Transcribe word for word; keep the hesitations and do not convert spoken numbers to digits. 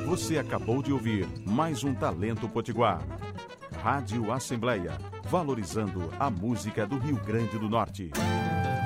Você acabou de ouvir mais um Talento Potiguar. Rádio Assembleia, valorizando a música do Rio Grande do Norte.